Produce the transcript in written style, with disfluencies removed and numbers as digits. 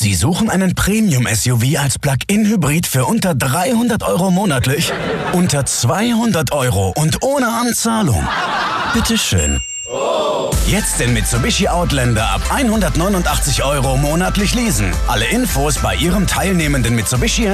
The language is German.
Sie suchen einen Premium-SUV als Plug-in-Hybrid für unter 300 € monatlich? Unter 200 € und ohne Anzahlung? Bitteschön. Jetzt den Mitsubishi Outlander ab 189 € monatlich leasen. Alle Infos bei Ihrem teilnehmenden Mitsubishi